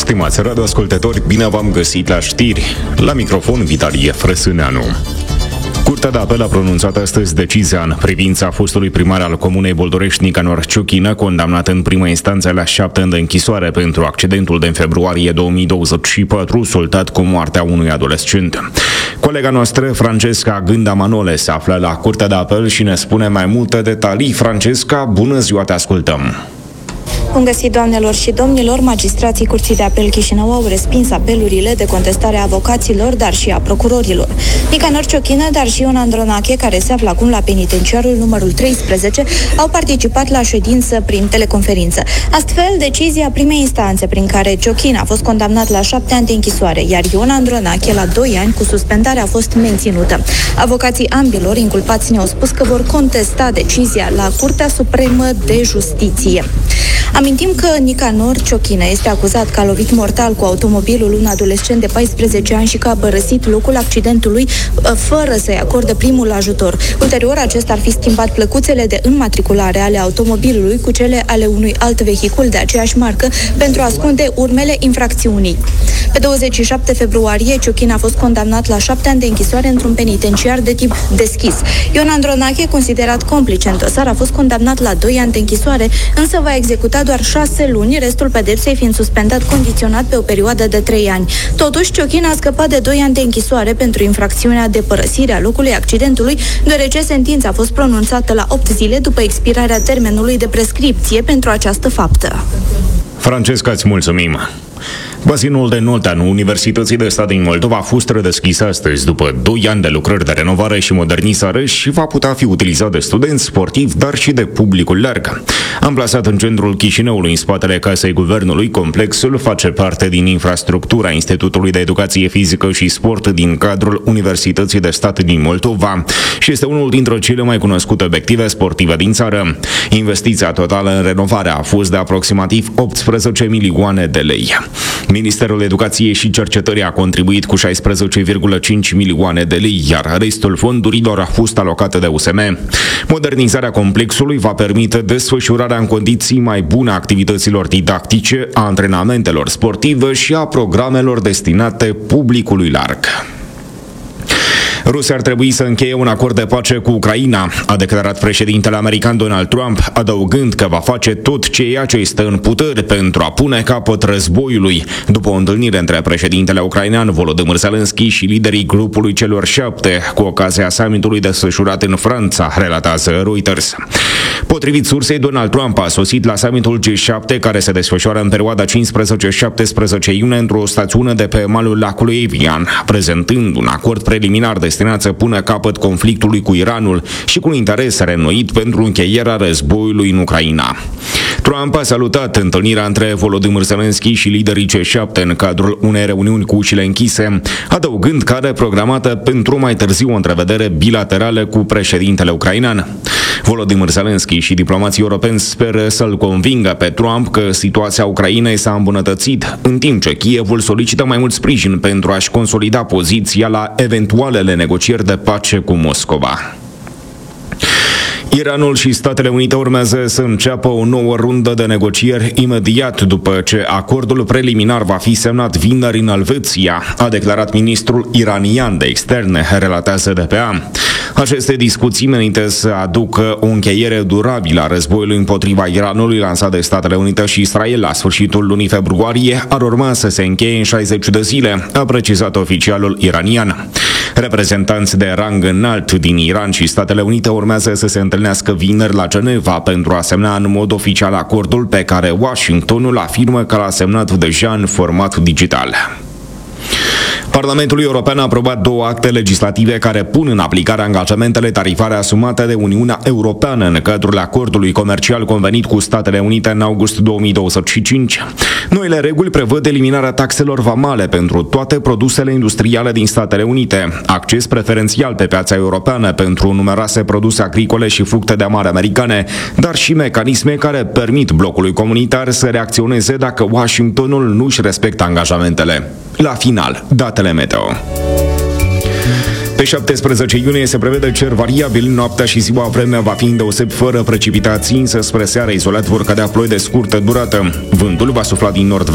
Stimați radioascultători, bine v-am găsit la știri. La microfon, Vitalie Frăsâneanu. Curtea de apel a pronunțat astăzi decizia în privința fostului primar al comunei Boldorești, Nicanor Ciochină, condamnat în primă instanță la 7 ani de închisoare pentru accidentul din februarie 2024, soltat cu moartea unui adolescent. Colega noastră, Francesca Gânda Manole, se află la Curtea de apel și ne spune mai multe detalii. Francesca, bună ziua, te ascultăm! Bun găsit, doamnelor și domnilor! Magistrații Curții de Apel Chișinău au respins apelurile de contestare a avocaților, dar și a procurorilor. Nicanor Ciochină, dar și Ion Andronache, care se află acum la penitenciarul numărul 13, au participat la ședință prin teleconferință. Astfel, decizia primei instanțe, prin care Ciochină a fost condamnat la 7 ani de închisoare, iar Ion Andronache la 2 ani cu suspendare, a fost menținută. Avocații ambilor inculpați ne-au spus că vor contesta decizia la Curtea Supremă de Justiție. Amintim că Nicanor Ciochină este acuzat că a lovit mortal cu automobilul un adolescent de 14 ani și că a părăsit locul accidentului fără să-i acorde primul ajutor. Ulterior, acesta ar fi schimbat plăcuțele de înmatriculare ale automobilului cu cele ale unui alt vehicul de aceeași marcă pentru a ascunde urmele infracțiunii. Pe 27 februarie, Ciochină a fost condamnat la 7 ani de închisoare într-un penitenciar de tip deschis. Ion Andronache, considerat complice în dosar, a fost condamnat la 2 ani de închisoare, însă va executa doar 6 luni, restul pedepsei fiind suspendat condiționat pe o perioadă de 3 ani. Totuși, Ciochină a scăpat de 2 ani de închisoare pentru infracțiunea de părăsire a locului accidentului, deoarece sentința a fost pronunțată la 8 zile după expirarea termenului de prescripție pentru această faptă. Francesca, îți mulțumim! Bazinul de Nolteanu Universității de Stat din Moldova a fost redeschis astăzi după 2 ani de lucrări de renovare și modernizare și va putea fi utilizat de studenți, sportivi, dar și de publicul larg. Amplasat în centrul Chișinăului, în spatele Casei Guvernului, complexul face parte din infrastructura Institutului de Educație Fizică și Sport din cadrul Universității de Stat din Moldova și este unul dintre cele mai cunoscute obiective sportive din țară. Investiția totală în renovare a fost de aproximativ 18 milioane de lei. Ministerul Educației și Cercetării a contribuit cu 16,5 milioane de lei, iar restul fondurilor a fost alocate de USM. Modernizarea complexului va permite desfășurarea în condiții mai bune a activităților didactice, a antrenamentelor sportive și a programelor destinate publicului larg. Rusia ar trebui să încheie un acord de pace cu Ucraina, a declarat președintele american Donald Trump, adăugând că va face tot ceea ce este în putere pentru a pune capăt războiului, după o întâlnire între președintele ucrainean Volodymyr Zelensky și liderii grupului celor 7, cu ocazia summitului desfășurat în Franța, relatează Reuters. Potrivit sursei, Donald Trump a sosit la summitul G7, care se desfășoară în perioada 15-17 iunie într-o stațiune de pe malul lacului Evian, prezentând un acord preliminar destinat să pună capăt conflictului cu Iranul și cu un interes reînnoit pentru încheierea războiului în Ucraina. Trump a salutat întâlnirea între Volodymyr Zelensky și liderii G7 în cadrul unei reuniuni cu ușile închise, adăugând că are programată pentru mai târziu o întrevedere bilaterală cu președintele ucrainean. Volodymyr Zelensky și diplomații europeni speră să-l convingă pe Trump că situația Ucrainei s-a îmbunătățit, în timp ce Kievul solicită mai mult sprijin pentru a-și consolida poziția la eventualele negocieri de pace cu Moscova. Iranul și Statele Unite urmează să înceapă o nouă rundă de negocieri imediat după ce acordul preliminar va fi semnat vineri în Elveția, a declarat ministrul iranian de externe, relatează DPA. Aceste discuții menite să aducă o încheiere durabilă a războiului împotriva Iranului lansat de Statele Unite și Israel la sfârșitul lunii februarie ar urma să se încheie în 60 de zile, a precizat oficialul iranian. Reprezentanți de rang înalt din Iran și Statele Unite urmează să se întâlnească vineri la Geneva pentru a semna în mod oficial acordul pe care Washingtonul afirmă că l-a semnat deja în format digital. Parlamentul European a aprobat 2 acte legislative care pun în aplicare angajamentele tarifare asumate de Uniunea Europeană în cadrul acordului comercial convenit cu Statele Unite în august 2025. Noile reguli prevăd eliminarea taxelor vamale pentru toate produsele industriale din Statele Unite, acces preferențial pe piața europeană pentru numeroase produse agricole și fructe de mare americane, dar și mecanisme care permit blocului comunitar să reacționeze dacă Washingtonul nu își respectă angajamentele. La final, datele meteo. Pe 17 iunie se prevede cer variabil, noaptea și ziua vremea va fi îndeosebi fără precipitații, însă spre seară izolat vor cădea ploi de scurtă durată. Vântul va sufla din nord